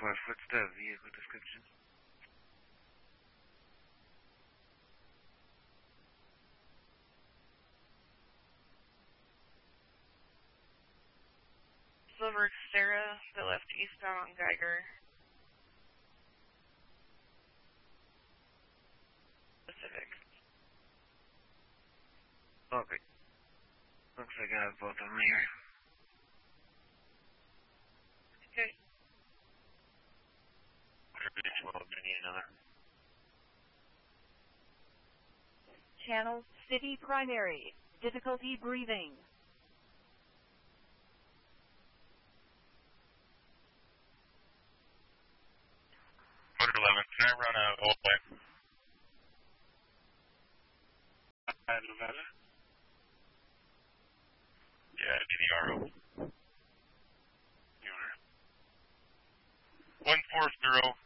Northwest, what's the vehicle description? Silver Xterra that left eastbound on Geiger. Pacific. Okay. Looks like I have both of them here. Okay. Well, I'm gonna need another. Channel City Primary. Difficulty breathing. 111, can I run a OLA? Nevada? Yeah, it'd be the RO. You are. 140,